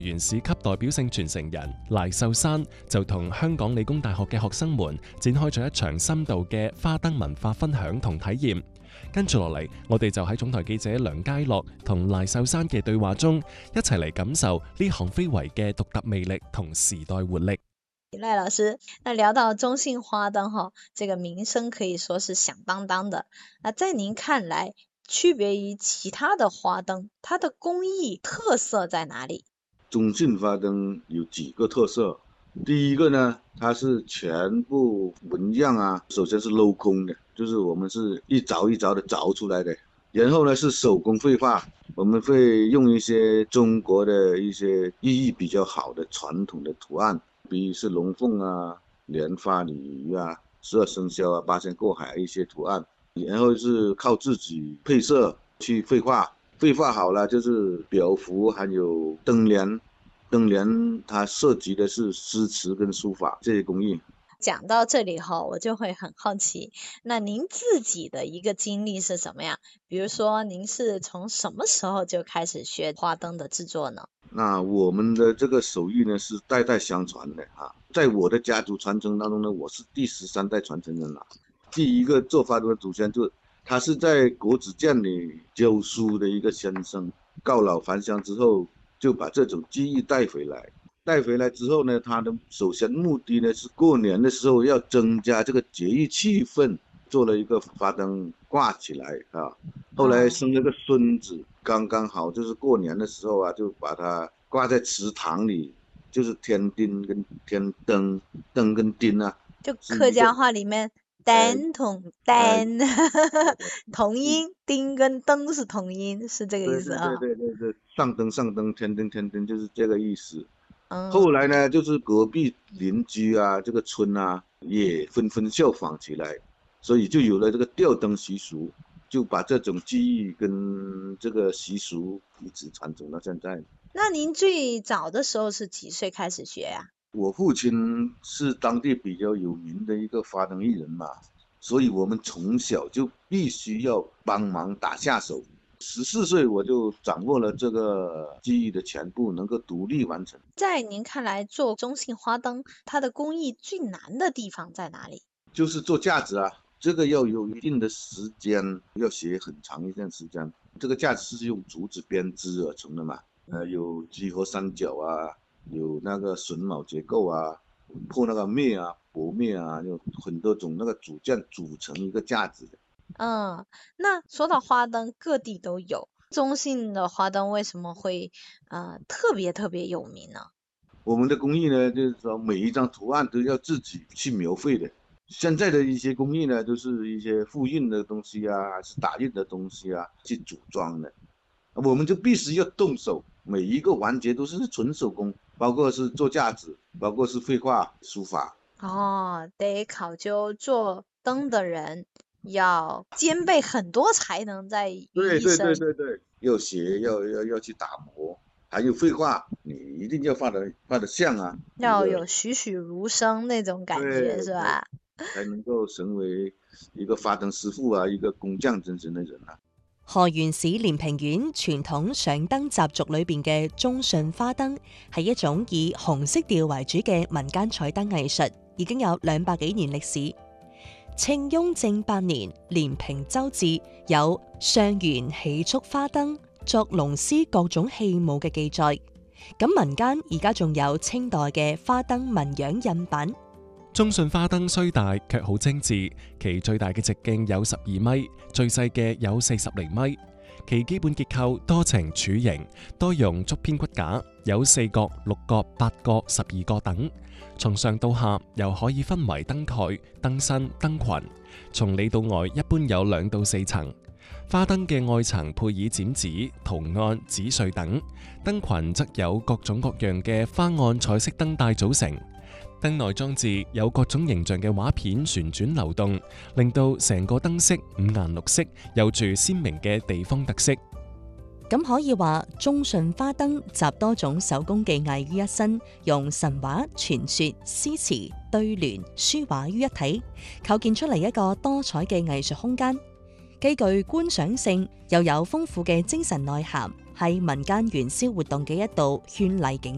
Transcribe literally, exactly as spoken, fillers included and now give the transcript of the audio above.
原市級代表性傳承人賴秀山就同香港理工大學嘅學生們展開咗一場深度嘅花燈文化分享同體驗。跟住落嚟，我哋就喺總台記者梁佳樂同賴秀山嘅對話中，一齊嚟感受呢項非遺嘅獨特魅力同時代活力。 賴老師，那聊到中信花燈哈，這個名聲可以說是響當當的。那在您看來，區別於其他的花燈，它的工藝特色在哪裡？ 中信花燈有幾個特色，第一個呢，它是全部紋樣啊，首先是鏤空的，就是我們是一鑿一鑿的鑿出來的，然後呢是手工繪畫，我們會用一些中國的一些意義比較好的傳統的圖案，比如是龍鳳啊、蓮花、鯉魚啊、十二生肖啊、八仙過海一些圖案，然後是靠自己配色去繪畫。繪畫好了，就是表符，還有燈簾。燈簾它涉及的是詩詞跟書法這些工藝。 講到這裡後，我就會很好奇，那您自己的一個經歷是什麼樣？比如說，您是從什麼時候就開始學花燈的製作呢？ 那我們的這個手藝呢，是代代相傳的哈。在我的家族傳承當中呢，我是第十三代傳承人啦。第一個做花燈的祖先就。他是在國子監裏教書的一個先生，告老還鄉之後，就把這種技藝帶回來。帶回來之後呢，他的首先目的呢是過年的時候要增加這個節日氣氛，做了一個花燈掛起來啊。後來生了個孫子，剛剛好就是過年的時候啊，就把它掛在祠堂裏，就是添丁跟添燈，燈跟丁啊， 就客家話裏面。燈同燈、呃、同音，丁跟燈是同音，是這個意思啊？ 對對對對，上燈上燈，添燈添燈，就是這個意思。 嗯。 後來呢，就是隔壁鄰居啊，這個村啊，也紛紛效仿起來，所以就有了這個吊燈習俗，就把這種技藝跟這個習俗一直傳承到現在。 那您最早的時候是幾歲開始學呀、啊？ 我父親是當地比較有名的一個花燈藝人嘛，所以我們從小就必須要幫忙打下手。十四歲我就掌握了這個技藝的全部，能夠獨立完成。 在您看來，做中信花燈，它的工藝最難的地方在哪裡？ 就是做架子啊，這個要有一定的時間，要學很長一段時間。這個架子是用竹子編織而成的嘛，呃，有幾何三角啊。有那個榫卯結構啊，破那個篾啊、薄篾啊，有很多種那個組件組成一個架子的。 嗯，那說到花燈，各地都有，中信的花燈為什麼會呃特別特別有名呢？ 我們的工藝呢，就是說每一張圖案都要自己去描繪的。現在的一些工藝呢，都是一些複印的東西啊，還是打印的東西啊，去組裝的。我們就必須要動手，每一個環節都是純手工。包括是做架子，包括是繪畫、書法。 哦，得考究做燈的人要兼備很多才能在於一身。 對對對對對，要學，要要要去打磨，還有繪畫，你一定要畫得畫得像啊， 要有栩栩如生那種感覺，是吧？ 才能夠成為一個花燈師傅啊，一個工匠精神的人啊。 河源市連平縣傳統上燈習俗裏邊嘅中信花燈係一種以紅色調為主嘅民間彩燈藝術，已經有兩百幾年歷史。清雍正八年，連平州志有上元喜燭花燈作龍獅各種戲舞嘅記載。咁民間而家仲有清代嘅花燈紋樣印版。 中信花燈雖大，卻好精緻。其最大嘅直徑有十二米，最細嘅有四十厘米。其基本結構多呈柱形，多用竹編骨架，有四角、六角、八角、十二角等。從上到下又可以分為燈蓋、燈身、燈群。從裏到外一般有兩到四層。花燈嘅外層配以剪紙、圖案、紙碎等，燈群則有各種各樣嘅花案彩色燈帶組成。燈內裝置有各種形象嘅畫片旋轉流動，令到成個燈飾五顏六色，有住鮮明嘅地方特色。 咁可以話，中信花燈集多種手工技藝於一身，用神話、傳說、詩詞、對聯、書畫於一體，構建出嚟一個多彩嘅藝術空間，既具觀賞性，又有豐富嘅精神內涵，係民間元宵活動嘅一道絢麗景。